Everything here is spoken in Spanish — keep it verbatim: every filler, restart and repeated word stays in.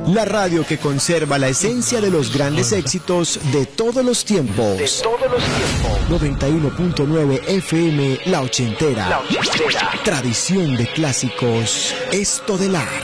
La radio que conserva la esencia de los grandes éxitos de todos los tiempos. De todos los tiempos. noventa y uno punto nueve F M, La Ochentera. La Ochentera. Tradición de clásicos, esto de la